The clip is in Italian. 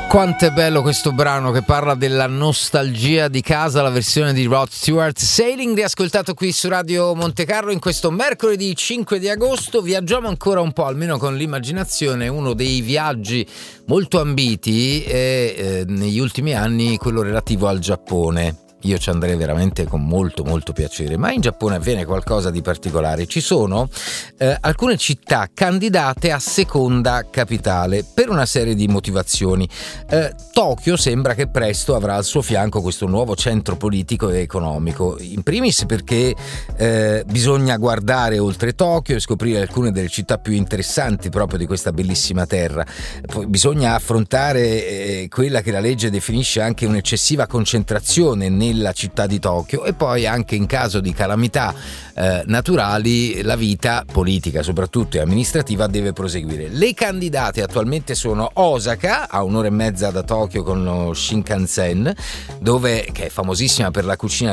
Quanto è bello questo brano che parla della nostalgia di casa, la versione di Rod Stewart, Sailing, riascoltato qui su Radio Monte Carlo in questo mercoledì 5 di agosto. Viaggiamo ancora un po', almeno con l'immaginazione. Uno dei viaggi molto ambiti è negli ultimi anni quello relativo al Giappone. Io ci andrei veramente con molto molto piacere, ma in Giappone avviene qualcosa di particolare. Ci sono alcune città candidate a seconda capitale per una serie di motivazioni. Tokyo sembra che presto avrà al suo fianco questo nuovo centro politico e economico, in primis perché bisogna guardare oltre Tokyo e scoprire alcune delle città più interessanti proprio di questa bellissima terra. Poi bisogna affrontare quella che la legge definisce anche un'eccessiva concentrazione nella città di Tokyo, e poi anche in caso di calamità naturali la vita politica soprattutto e amministrativa deve proseguire. Le candidate attualmente sono Osaka, a un'ora e mezza da Tokyo con lo Shinkansen, che è famosissima per la cucina